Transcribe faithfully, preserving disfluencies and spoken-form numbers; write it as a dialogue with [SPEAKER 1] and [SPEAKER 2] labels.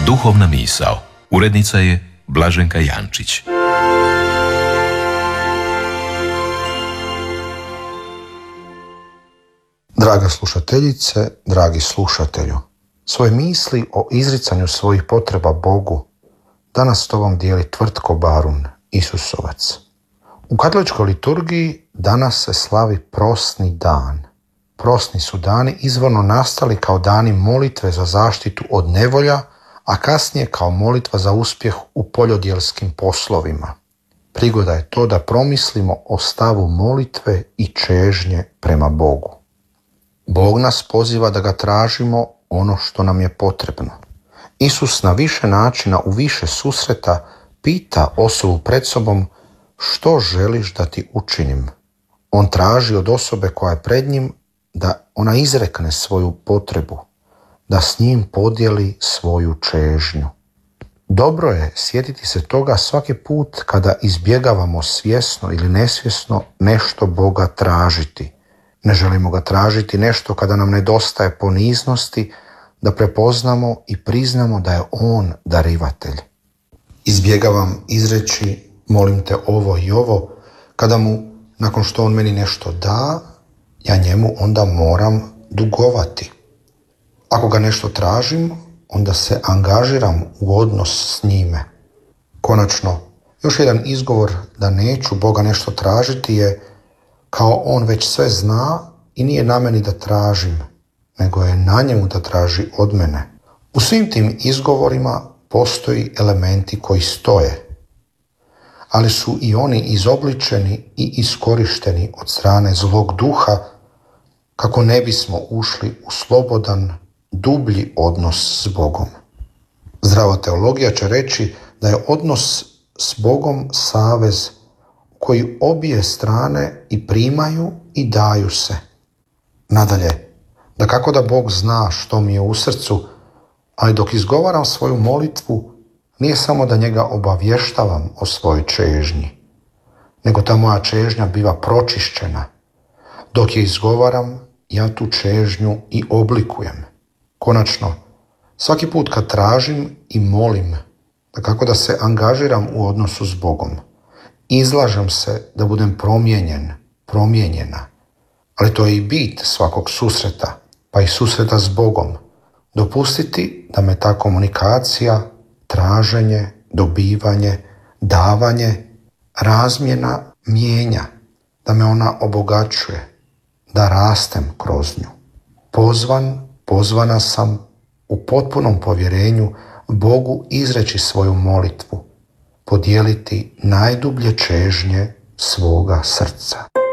[SPEAKER 1] Duhovna misao. Urednica je Blaženka Jančić.
[SPEAKER 2] Draga slušateljice, dragi slušatelju, svoje misli o izricanju svojih potreba Bogu danas s tobom dijeli Tvrtko Barun, Isusovac. U katoličkoj liturgiji danas se slavi prosni dan. Prosni su dani izvorno nastali kao dani molitve za zaštitu od nevolja, a kasnije kao molitva za uspjeh u poljodjelskim poslovima. Prigoda je to da promislimo o stavu molitve i čežnje prema Bogu. Bog nas poziva da ga tražimo ono što nam je potrebno. Isus na više načina, u više susreta, pita osobu pred sobom što želiš da ti učinim. On traži od osobe koja je pred njim da ona izrekne svoju potrebu, da s njim podijeli svoju čežnju. Dobro je sjetiti se toga svaki put kada izbjegavamo svjesno ili nesvjesno nešto Boga tražiti. Ne želimo ga tražiti nešto kada nam nedostaje poniznosti, da prepoznamo i priznamo da je On darivatelj. Izbjegavam izreći molim te ovo i ovo, kada mu, nakon što on meni nešto da, ja njemu onda moram dugovati. Ako ga nešto tražim, onda se angažiram u odnos s njime. Konačno, još jedan izgovor da neću Boga nešto tražiti je kao on već sve zna i nije na meni da tražim, nego je na njemu da traži od mene. U svim tim izgovorima postoji elementi koji stoje, ali su i oni izobličeni i iskorišteni od strane zlog duha kako ne bismo ušli u slobodan, dublji odnos s Bogom. Zdrava teologija će reći da je odnos s Bogom savez koji obje strane i primaju i daju se. Nadalje, da kako da Bog zna što mi je u srcu, ali dok izgovaram svoju molitvu, nije samo da njega obavještavam o svojoj čežnji, nego ta moja čežnja biva pročišćena. Dok je izgovaram, ja tu čežnju i oblikujem. Konačno, svaki put kad tražim i molim, da kako da se angažiram u odnosu s Bogom, izlažem se da budem promijenjen, promijenjena. Ali to je i bit svakog susreta, pa i susreta s Bogom. Dopustiti da me ta komunikacija, traženje, dobivanje, davanje, razmjena mijenja, da me ona obogaćuje, da rastem kroz nju. Pozvan, pozvana sam u potpunom povjerenju Bogu izreći svoju molitvu, podijeliti najdublje čežnje svoga srca.